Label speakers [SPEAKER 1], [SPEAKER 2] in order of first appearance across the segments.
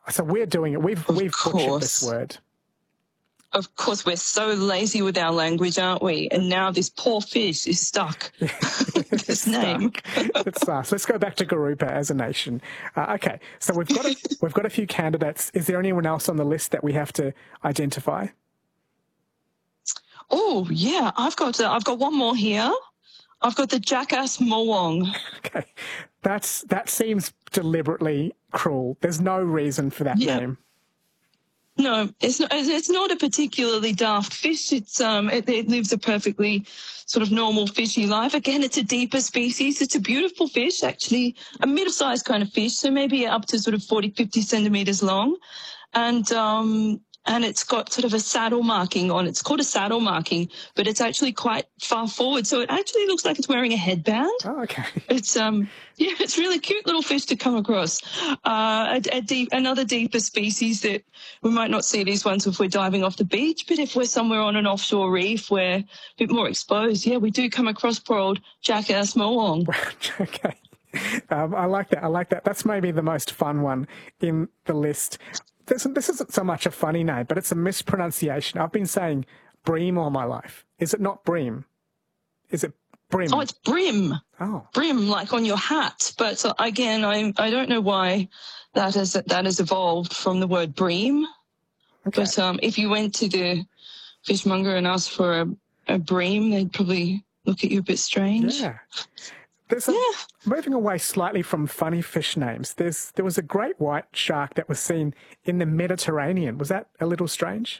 [SPEAKER 1] So we're doing it. We've butchered this word.
[SPEAKER 2] Of course, we're so lazy with our language, aren't we? And now this poor fish is stuck with this name.
[SPEAKER 1] So let's go back to Garupa as a nation. Okay, so we've got a few candidates. Is there anyone else on the list that we have to identify?
[SPEAKER 2] Oh yeah, I've got one more here. I've got the jackass Mowong.
[SPEAKER 1] Okay, that seems deliberately cruel. There's no reason for that name.
[SPEAKER 2] No, it's not a particularly daft fish. It lives a perfectly sort of normal fishy life. Again, it's a deeper species. It's a beautiful fish, actually, a middle-sized kind of fish, so maybe up to sort of 40, 50 centimetres long. And it's got sort of a saddle marking on it. It's called a saddle marking, but it's actually quite far forward. So it actually looks like it's wearing a headband.
[SPEAKER 1] Oh, okay.
[SPEAKER 2] It's it's really cute little fish to come across. Another deeper species that we might not see these ones if we're diving off the beach, but if we're somewhere on an offshore reef, we're a bit more exposed. Yeah, we do come across poor old jackass Mowong.
[SPEAKER 1] Okay. I like that. That's maybe the most fun one in the list. This isn't so much a funny name, but it's a mispronunciation. I've been saying bream all my life. Is it not bream? Is it brim?
[SPEAKER 2] Oh, it's brim.
[SPEAKER 1] Oh,
[SPEAKER 2] brim, like on your hat. But again, I don't know why that has evolved from the word bream. Okay. But if you went to the fishmonger and asked for a bream, they'd probably look at you a bit strange.
[SPEAKER 1] Yeah. Moving away slightly from funny fish names, there was a great white shark that was seen in the Mediterranean. Was that a little strange?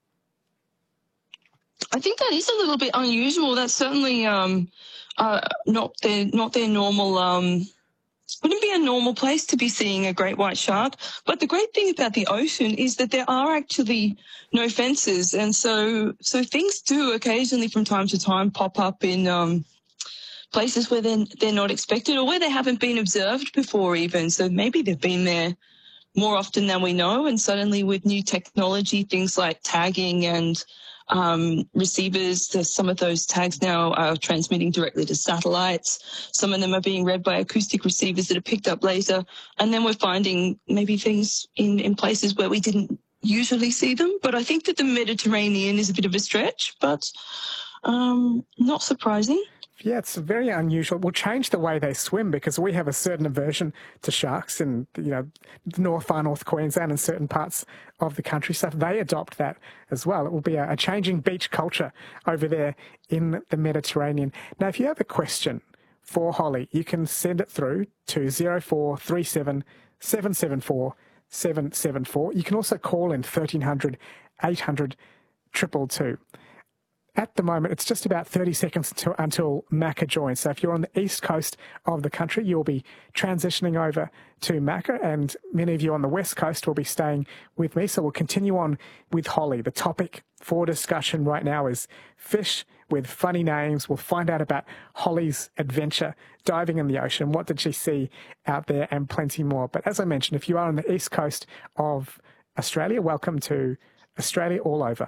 [SPEAKER 2] I think that is a little bit unusual. That's certainly not their normal. Wouldn't be a normal place to be seeing a great white shark. But the great thing about the ocean is that there are actually no fences, and so things do occasionally, from time to time, pop up in places where they're not expected or where they haven't been observed before even. So maybe they've been there more often than we know, and suddenly with new technology, things like tagging and receivers, some of those tags now are transmitting directly to satellites. Some of them are being read by acoustic receivers that are picked up later, and then we're finding maybe things in places where we didn't usually see them. But I think that the Mediterranean is a bit of a stretch, but not surprising.
[SPEAKER 1] Yeah, it's very unusual. We'll change the way they swim because we have a certain aversion to sharks in, far north Queensland and certain parts of the country. So if they adopt that as well, it will be a changing beach culture over there in the Mediterranean. Now, if you have a question for Holly, you can send it through to 0437 774 774. You can also call in 1300 800 222. At the moment, it's just about 30 seconds until Macca joins. So if you're on the east coast of the country, you'll be transitioning over to Macca, and many of you on the west coast will be staying with me. So we'll continue on with Holly. The topic for discussion right now is fish with funny names. We'll find out about Holly's adventure diving in the ocean. What did she see out there, and plenty more. But as I mentioned, if you are on the east coast of Australia, welcome to Australia All Over.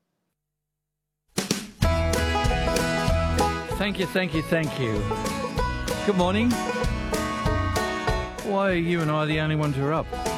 [SPEAKER 3] Thank you. Good morning. Why are you and I the only ones who are up?